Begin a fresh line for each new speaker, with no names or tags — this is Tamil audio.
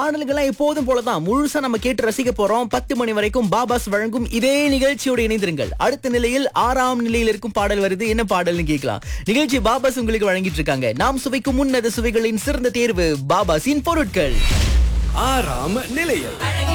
பாடல்கள்லாம் எப்போதும் போலதான் முழுசா நம்ம கேட்டு ரசிக்க போறோம். 10 மணி வரைக்கும் பாபாஸ் வழங்கும் இதே நிகழ்ச்சியோடு இணைந்திருங்கள். அடுத்த நிலையில் 6ஆம் நிலையில் இருக்கும் பாடல் வருது. என்ன பாடல்னு கேட்கலாம். நிகழ்ச்சி பாபாஸ் உங்களுக்கு வழங்கிட்டு இருக்காங்க. நாம் சுவைக்கும் உன்னத சுவைகளின் சிறந்த தேர்வு பாபாஸின் பொருட்கள்.
6ஆம் நிலையம்.